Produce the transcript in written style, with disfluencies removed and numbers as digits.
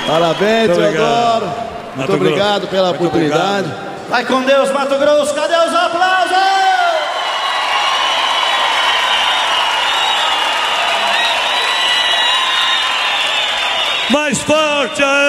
Parabéns, Teodoro. Muito obrigado pela oportunidade. Vai com Deus, Mato Grosso. Cadê os aplausos? Mais forte!